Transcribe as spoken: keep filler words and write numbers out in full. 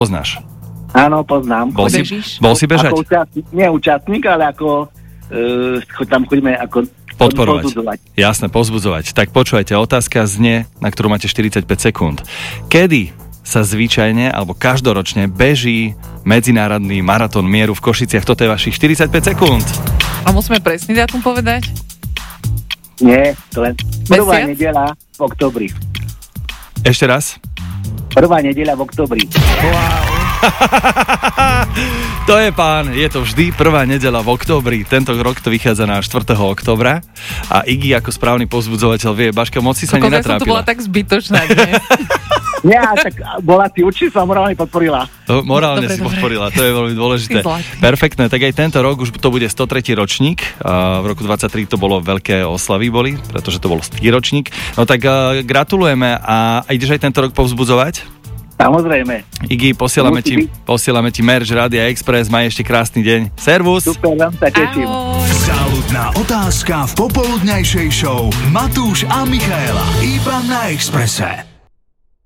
poznáš? Áno, poznám. Bol si, bol si bežať? Ako účastník, nie účastník, ale ako uh, tam chodíme ako podporovať. Pozbudzovať. Jasné, pozbudzovať. Tak počúvajte, otázka znie, na ktorú máte štyridsaťpäť sekúnd. Kedy sa zvyčajne alebo každoročne beží medzinárodný maratón mieru v Košiciach? Toto je vašich štyridsaťpäť sekúnd. A musíme presný dátum povedať? Nie, to len prvá nedeľa v októbri. Ešte raz? Prvá nedeľa v októbri. Wow. To je pán, je to vždy prvá nedeľa v októbri. Tento rok to vychádza na štvrtého októbra a Iggy ako správny povzbudzovateľ vie, Baška, moc si sa nenatrápila. Ja som to bola tak zbytočná dnes. Nie, tak bola si určite sa morálne podporila. To, morálne dobre, si dobre. podporila, to je veľmi dôležité. Perfektné, tak aj tento rok už to bude stotretí ročník. A v roku dvadsaťtri to bolo veľké oslavy boli, pretože to bol stý ročník. No tak uh, gratulujeme a ideš aj tento rok povzbudzovať? Samozrejme. Iggy, posielame ti, posielame ti merch Rádia Express, maj ešte krásny deň. Servus. Super, vám sa teším. Záľudná otázka v popoludňajšej show Matúš a Michaela iba na Expresse.